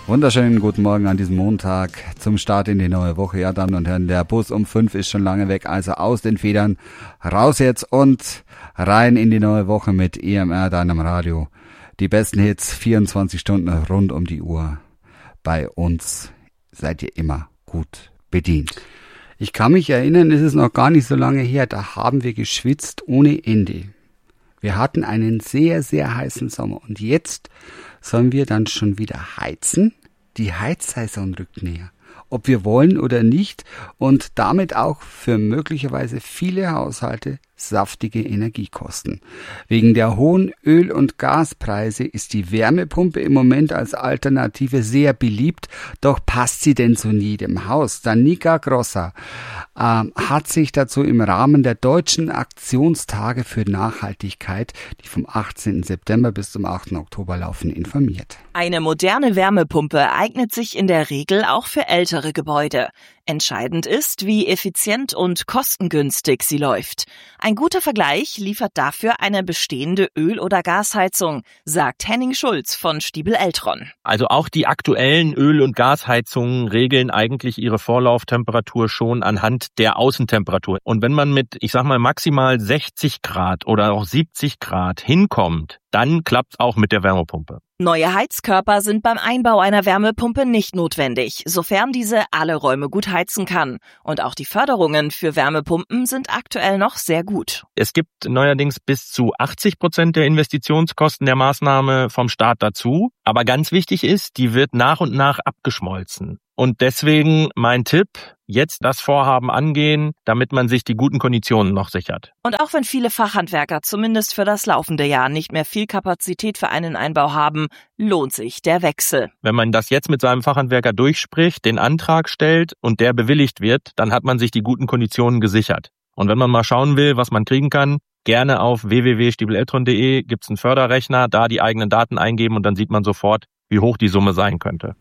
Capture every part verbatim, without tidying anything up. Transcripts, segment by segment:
Wunderschönen guten Morgen an diesem Montag zum Start in die neue Woche. Ja, Damen und Herren, der Bus um fünf ist schon lange weg, also aus den Federn, raus jetzt und rein in die neue Woche mit E M R, deinem Radio. Die besten Hits, vierundzwanzig Stunden rund um die Uhr. Bei uns seid ihr immer gut bedient. Ich kann mich erinnern, es ist noch gar nicht so lange her, da haben wir geschwitzt ohne Ende. Wir hatten einen sehr, sehr heißen Sommer und jetzt sollen wir dann schon wieder heizen? Die Heizsaison rückt näher, ob wir wollen oder nicht, und damit auch für möglicherweise viele Haushalte saftige Energiekosten. Wegen der hohen Öl- und Gaspreise ist die Wärmepumpe im Moment als Alternative sehr beliebt, doch passt sie denn zu jedem Haus? Danica Grossa ähm, hat sich dazu im Rahmen der Deutschen Aktionstage für Nachhaltigkeit, die vom achtzehnten September bis zum achten Oktober laufen, informiert. Eine moderne Wärmepumpe eignet sich in der Regel auch für ältere Gebäude. Entscheidend ist, wie effizient und kostengünstig sie läuft. Ein guter Vergleich liefert dafür eine bestehende Öl- oder Gasheizung, sagt Henning Schulz von Stiebel Eltron. Also auch die aktuellen Öl- und Gasheizungen regeln eigentlich ihre Vorlauftemperatur schon anhand der Außentemperatur. Und wenn man mit, ich sag mal, maximal sechzig Grad oder auch siebzig Grad hinkommt, dann klappt's auch mit der Wärmepumpe. Neue Heizkörper sind beim Einbau einer Wärmepumpe nicht notwendig, sofern diese alle Räume gut heizen kann. Und auch die Förderungen für Wärmepumpen sind aktuell noch sehr gut. Es gibt neuerdings bis zu achtzig Prozent der Investitionskosten der Maßnahme vom Staat dazu. Aber ganz wichtig ist, die wird nach und nach abgeschmolzen. Und deswegen mein Tipp, jetzt das Vorhaben angehen, damit man sich die guten Konditionen noch sichert. Und auch wenn viele Fachhandwerker zumindest für das laufende Jahr nicht mehr viel Kapazität für einen Einbau haben, lohnt sich der Wechsel. Wenn man das jetzt mit seinem Fachhandwerker durchspricht, den Antrag stellt und der bewilligt wird, dann hat man sich die guten Konditionen gesichert. Und wenn man mal schauen will, was man kriegen kann, gerne auf w w w punkt stiebel eltron punkt d e gibt's einen Förderrechner, da die eigenen Daten eingeben und dann sieht man sofort, wie hoch die Summe sein könnte.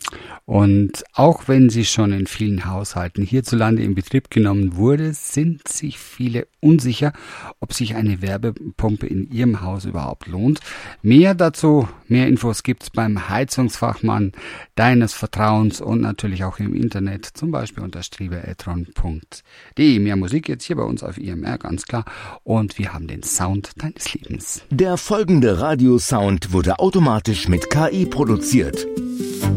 Und auch wenn sie schon in vielen Haushalten hierzulande in Betrieb genommen wurde, sind sich viele unsicher, ob sich eine Wärmepumpe in ihrem Haus überhaupt lohnt. Mehr dazu, mehr Infos gibt's beim Heizungsfachmann deines Vertrauens und natürlich auch im Internet, zum Beispiel unter stiebel eltron punkt d e. Mehr Musik jetzt hier bei uns auf I M R, ganz klar. Und wir haben den Sound deines Lebens. Der folgende Radiosound wurde automatisch mit K I produziert.